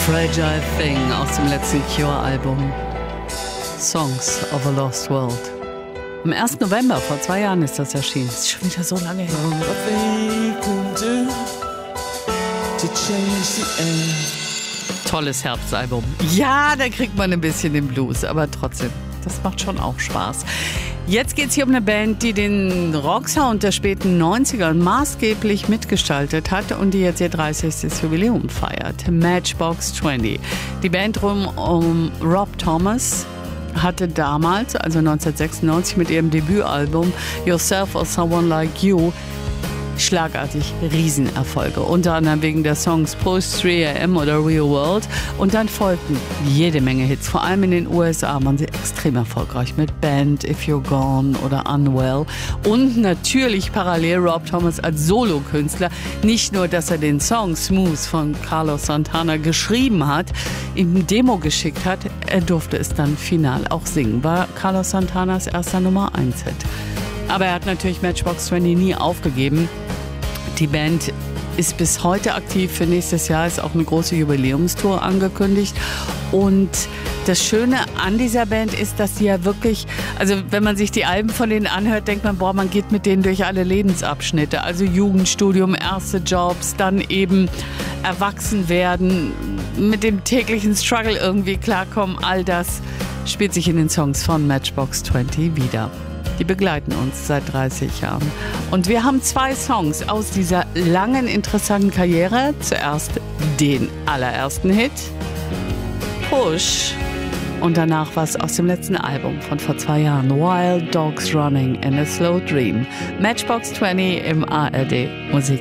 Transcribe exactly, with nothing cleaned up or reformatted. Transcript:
Fragile Thing aus dem letzten Cure-Album Songs of a Lost World. Am ersten November, vor zwei Jahren ist das erschienen. Das ist schon wieder so lange her. Tolles Herbstalbum. Ja, da kriegt man ein bisschen den Blues, aber trotzdem, das macht schon auch Spaß. Jetzt geht es hier um eine Band, die den Rocksound der späten neunziger maßgeblich mitgestaltet hat und die jetzt ihr dreißigstes Jubiläum feiert. Matchbox zwanzig. Die Band rum um Rob Thomas hatte damals, also neunzehnhundertsechsundneunzig, mit ihrem Debütalbum Yourself or Someone Like You schlagartig Riesenerfolge. Unter anderem wegen der Songs Post drei a m oder Real World. Und dann folgten jede Menge Hits. Vor allem in den U S A waren sie extrem erfolgreich mit Band, If You're Gone oder Unwell. Und natürlich parallel Rob Thomas als Solokünstler. Nicht nur, dass er den Song Smooth von Carlos Santana geschrieben hat, ihm ein Demo geschickt hat, er durfte es dann final auch singen. War Carlos Santanas erster Nummer eins Hit. Aber er hat natürlich Matchbox zwanzig nie aufgegeben. Die Band ist bis heute aktiv. Für nächstes Jahr ist auch eine große Jubiläumstour angekündigt. Und das Schöne an dieser Band ist, dass sie ja wirklich, also wenn man sich die Alben von denen anhört, denkt man, boah, man geht mit denen durch alle Lebensabschnitte. Also Jugendstudium, erste Jobs, dann eben erwachsen werden, mit dem täglichen Struggle irgendwie klarkommen. All das spielt sich in den Songs von Matchbox zwanzig wieder. Die begleiten uns seit dreißig Jahren. Und wir haben zwei Songs aus dieser langen, interessanten Karriere. Zuerst den allerersten Hit, Push. Und danach was aus dem letzten Album von vor zwei Jahren, Wild Dogs Running in a Slow Dream. Matchbox zwanzig im A R D Musik.